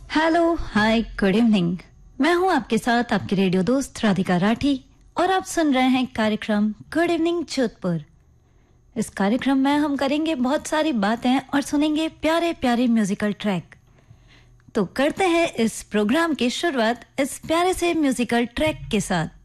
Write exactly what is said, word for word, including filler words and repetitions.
Hello, हाय, good evening. मैं हूं आपके साथ आपकी रेडियो दोस्त राधिका राठी और आप सुन रहे हैं कार्यक्रम गुड इवनिंग जोधपुर। इस कार्यक्रम में हम करेंगे बहुत सारी बातें और सुनेंगे प्यारे प्यारे म्यूजिकल ट्रैक। तो करते हैं इस प्रोग्राम की शुरुआत इस प्यारे से म्यूजिकल ट्रैक के साथ।